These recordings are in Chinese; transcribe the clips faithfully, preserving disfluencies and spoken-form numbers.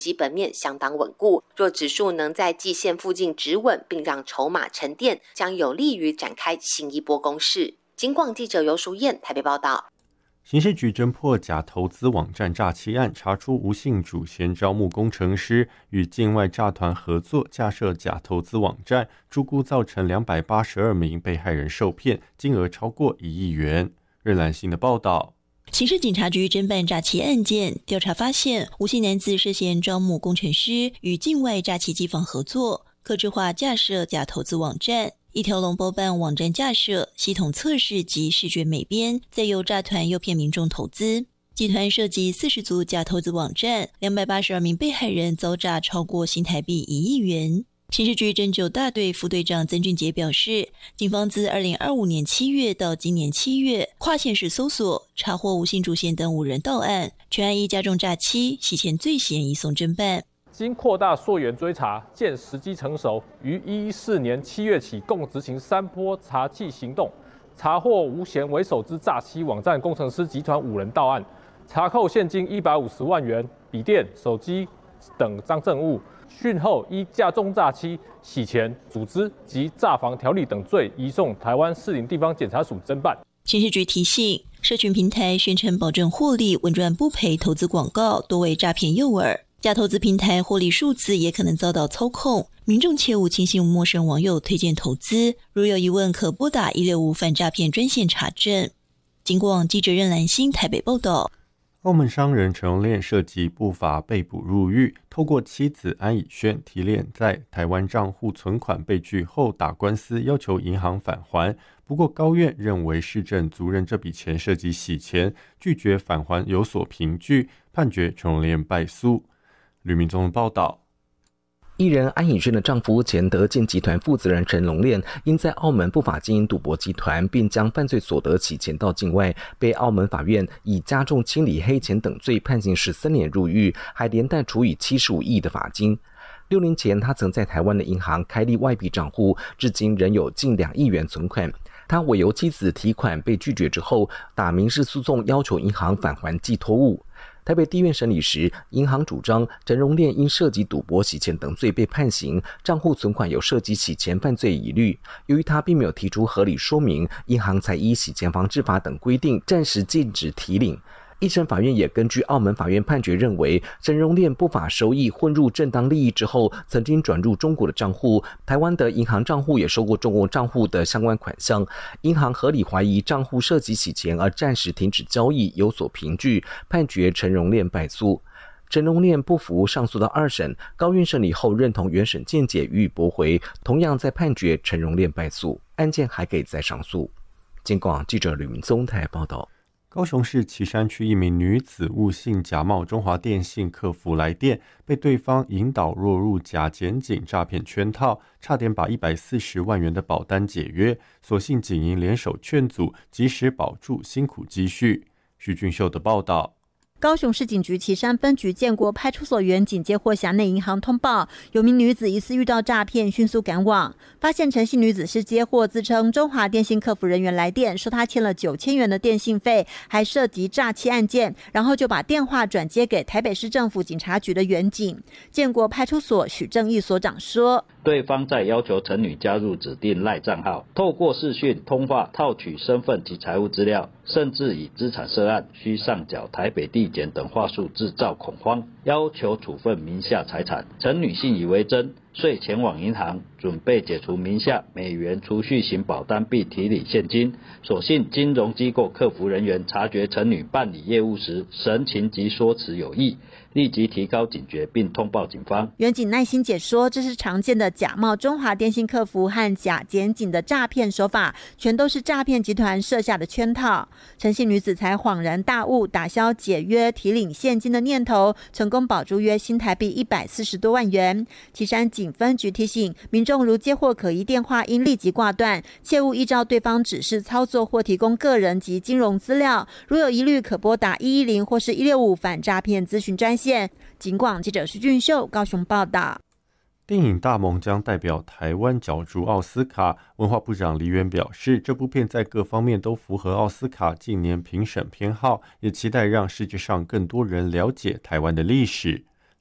基本面相当稳固，若指数能在季线附近止稳，并让筹码沉淀，将有利于展开新一波攻势。警广记者尤淑燕台北报道。 刑事局侦破假投资网站诈欺案，查出吴姓主嫌招募工程师与境外诈团合作，架设假投资网站，注估造成两百八十二名被害人受骗，金额超过一亿元。任兰心的报道。 刑事警察局侦办诈欺案件，调查发现吴姓男子涉嫌招募工程师与境外诈欺机房合作，客制化架设假投资网站，一条龙包办网站架设、系统测试及视觉美编，再由诈团诱骗民众投资。集团涉及四十组假投资网站，两百八十二名被害人遭诈超过新台币一亿元。刑事局侦九大队副队长曾俊杰表示，警方自二零二五年七月到今年七月，跨县市搜索，查获吴姓主嫌等五人到案，全案依加重诈欺、洗钱罪嫌移送侦办。 经扩大溯源追查，见时机成熟，于一一四年七月起共执行三波查缉行动，查获吴嫌为首之诈欺网站工程师集团五人到案，查扣现金一百五十万元、笔电、手机等赃证物。讯后依加重诈欺、洗钱、组织及诈防条例等罪移送台湾士林地方检察署侦办。 刑事局提醒，社群平台宣称保证获利、稳赚不赔投资广告多为诈骗诱饵，假投资平台获利数字也可能遭到操控，民众切勿轻信陌生网友推荐投资，如有疑问可拨打一六五反诈骗专线查证。警广记者任兰心台北报道。 澳门商人陈荣炼涉及不法被捕入狱，透过妻子安以轩提炼在台湾账户存款被拒后打官司，要求银行返还。不过高院认为市政足认这笔钱涉及洗钱，拒绝返还有所凭据，判决陈荣炼败诉。吕明宗报道。 艺人安以轩的丈夫前德建集团负责人陈荣炼，因在澳门不法经营赌博集团，并将犯罪所得洗钱到境外，被澳门法院以加重清理黑钱等罪判刑十三年入狱，还连带处以七十五亿的罚金。六年前，他曾在台湾的银行开立外币账户，至今仍有近两亿元存款。他委由妻子提款被拒绝之后，打民事诉讼要求银行返还寄托物。台北地院审理时，银行主张陈荣炼因涉及赌博、洗钱等罪被判刑，账户存款有涉及洗钱犯罪疑虑。由于他并没有提出合理说明，银行才依洗钱防治法等规定暂时禁止提领。一审法院也根据澳门法院判决认为，陈荣炼不法收益混入正当利益之后，曾经转入中国的账户，台湾的银行账户也收过中国账户的相关款项，银行合理怀疑账户涉及洗钱而暂时停止交易，有所凭据，判决陈荣炼败诉。陈荣炼不服上诉到二审，高院审理后认同原审见解予以驳回，同样在判决陈荣炼败诉，案件还可以再上诉。警广记者吕明宗台报道。 高雄市旗山区一名女子误信假冒中华电信客服来电，被对方引导落入假检警诈骗圈套，差点把一百四十万元的保单解约，所幸警营联手劝阻，及时保住辛苦积蓄。徐俊秀的报道。 高雄市警局旗山分局建国派出所员警接获辖内银行通报，有名女子疑似遇到诈骗，迅速赶往，发现陈姓女子是接获自称中华电信客服人员来电，说她欠了九千元的电信费，还涉及诈欺案件，然后就把电话转接给台北市政府警察局的员警。建国派出所许正义所长说， 对方在要求陈女加入指定赖账号，透过视讯通话套取身份及财务资料，甚至以资产涉案需上缴台北地检等话术制造恐慌，要求处分名下财产。陈女信以为真，遂前往银行准备解除名下美元储蓄型保单并提领现金，所幸金融机构客服人员察觉陈女办理业务时神情及说辞有异，立即提高警觉并通报警方。 员警耐心解说，这是常见的假冒中华电信客服和假检警的诈骗手法，全都是诈骗集团设下的圈套。陈姓女子才恍然大悟，打消解约提领现金的念头，成功保住约新台币一百四十多万元。旗山警分局提醒民众，如接获可疑电话，应立即挂断，切勿依照对方指示操作或提供个人及金融资料。如有疑虑，可拨打一一零或是一六五反诈骗咨询专线。警广记者徐俊秀高雄报道。 电影《大梦》将代表台湾角逐奥斯卡，文化部长黎元表示，这部片在各方面都符合奥斯卡近年评审偏好，也期待让世界上更多人了解台湾的历史。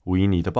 吴依妮的报